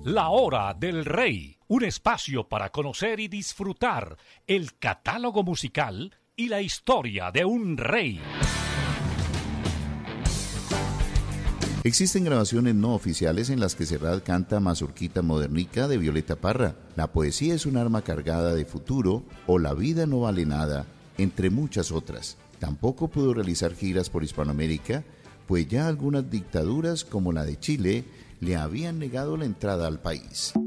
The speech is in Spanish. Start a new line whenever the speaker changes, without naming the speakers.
La Hora del Rey, un espacio para conocer y disfrutar el catálogo musical y la historia de un rey.
Existen grabaciones no oficiales en las que Serrat canta Mazurquita Modernica de Violeta Parra, La poesía es un arma cargada de futuro o La vida no vale nada, entre muchas otras. Tampoco pudo realizar giras por Hispanoamérica, pues ya algunas dictaduras como la de Chile le habían negado la entrada al país.